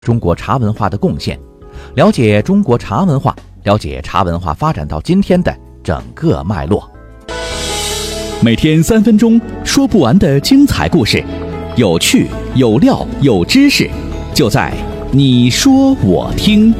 中国茶文化的贡献，了解中国茶文化，了解茶文化发展到今天的整个脉络。 每天3分钟，说不完的精彩故事，有趣有料有知识，就在你说我听。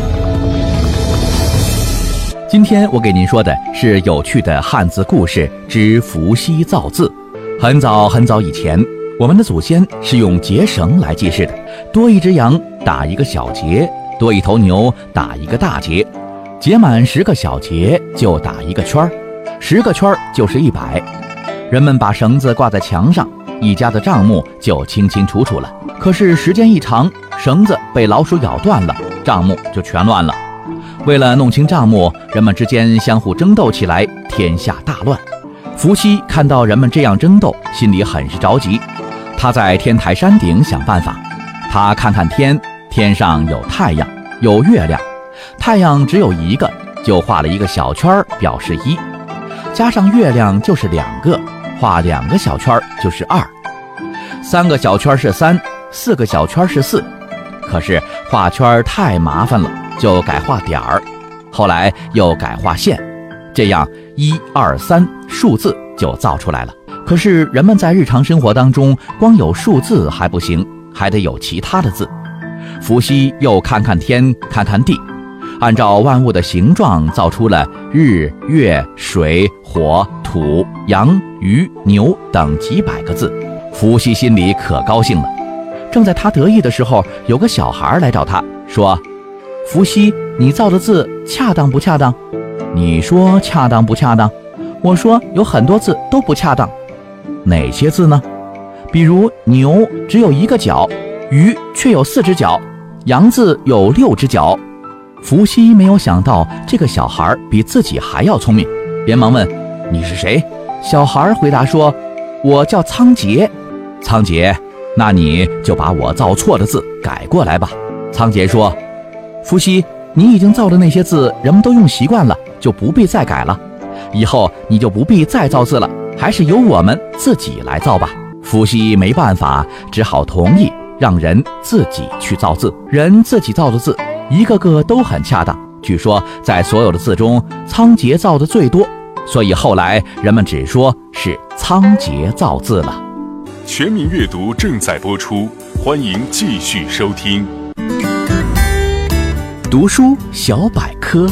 今天我给您说的是有趣的汉字故事之伏羲造字。很早很早以前，我们的祖先是用结绳来记事的，多一只羊打一个小结，多一头牛打一个大结，结满10个小结就打一个圈，10个圈就是100。人们把绳子挂在墙上，一家的账目就清清楚楚了。可是时间一长，绳子被老鼠咬断了，账目就全乱了。为了弄清账目，人们之间相互争斗起来，天下大乱。伏羲看到人们这样争斗，心里很是着急。他在天台山顶想办法。他看看天，天上有太阳，有月亮，太阳只有1个，就画了一个小圈表示1，加上月亮就是2个，画2个小圈就是2，3个小圈是3，4个小圈是4。可是画圈太麻烦了，就改画点儿，后来又改画线，这样1、2、3数字就造出来了。可是人们在日常生活当中，光有数字还不行，还得有其他的字。伏羲又看看天，看看地，按照万物的形状造出了日、月、水、火、土、羊、鱼、牛等几百个字。伏羲心里可高兴了。正在他得意的时候，有个小孩来找他说：伏羲，你造的字恰当不恰当？你说恰当不恰当？我说有很多字都不恰当。哪些字呢？比如牛只有1个角，鱼却有4只脚，羊字有6只脚。伏羲没有想到这个小孩比自己还要聪明，连忙问：你是谁？小孩回答说：我叫仓颉。仓颉，那你就把我造错的字改过来吧。仓颉说：伏羲，你已经造的那些字人们都用习惯了，就不必再改了，以后你就不必再造字了，还是由我们自己来造吧。伏羲没办法，只好同意让人自己去造字。人自己造的字一个个都很恰当，据说在所有的字中，仓颉造的最多，所以后来人们只说是仓颉造字了。 全民阅读正在播出，欢迎继续收听。 读书小百科。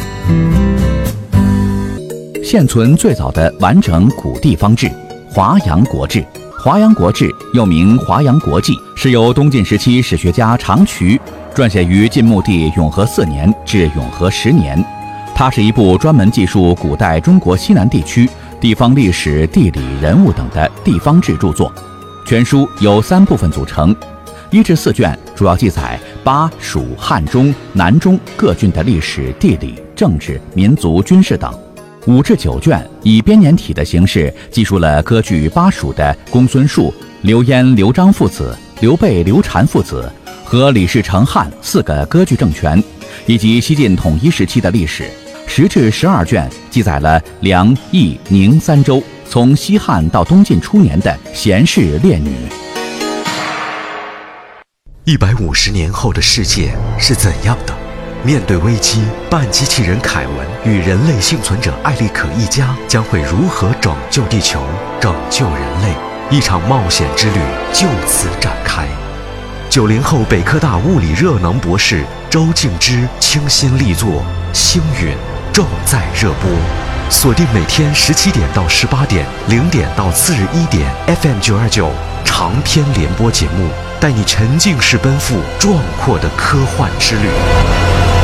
现存最早的完整古地方志《华阳国志》。《华阳国志》又名《华阳国记》，是由东晋时期史学家常渠撰写于晋穆帝永和4年至永和10年。它是一部专门记述古代中国西南地区地方历史、地理、人物等的地方志著作。全书由3部分组成，1至4卷主要记载巴、蜀、汉中、南中各郡的历史、地理、政治、民族、军事等。5至9卷以编年体的形式记述了割据巴蜀的公孙述、刘焉、刘璋父子、刘备、刘禅父子和李氏成汉4个割据政权，以及西晋统一时期的历史。10至12卷记载了梁、益、宁3州从西汉到东晋初年的贤士烈女。 150年后的世界是怎样的？面对危机，半机器人凯文与人类幸存者艾利可一家将会如何拯救地球、拯救人类？一场冒险之旅就此展开。90后北科大物理热能博士周静之倾心力作《星陨》正在热播，锁定每天17点到18点，0点到次日1点 FM 929长篇联播节目，带你沉浸式奔赴壮阔的科幻之旅。